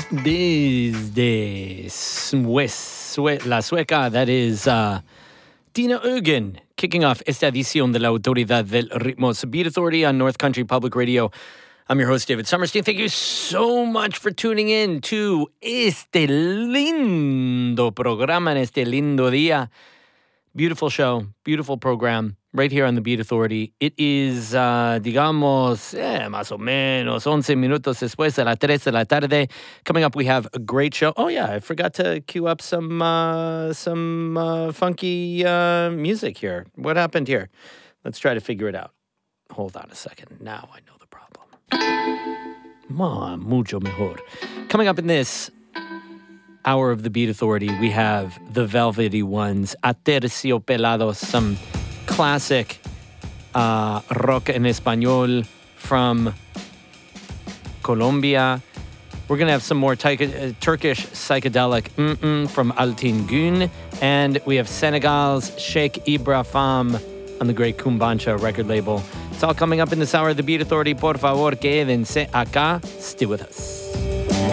Desde la Sueca, that is Tina Ögen, kicking off esta edición de la Autoridad del Ritmo. It's Beat Authority on North Country Public Radio. I'm your host, David Summerstein. Thank you so much for tuning in to este lindo programa en este lindo día. Beautiful show, beautiful program, right here on the Beat Authority. It is, digamos, más o menos 11 minutos después de las 3 de la tarde. Coming up, we have a great show. Oh, yeah, I forgot to cue up some funky music here. What happened here? Let's try to figure it out. Hold on a second. Now I know the problem. Mucho mejor. Coming up in this hour of the Beat Authority, we have the Velvety Ones, Aterciopelados, some classic rock en español from Colombia. We're going to have some more Turkish psychedelic from Altin Gün, and we have Senegal's Sheikh Ibrahim on the great Kumbancha record label. It's all coming up in this hour of the Beat Authority. Por favor, quédense acá. Stay with us.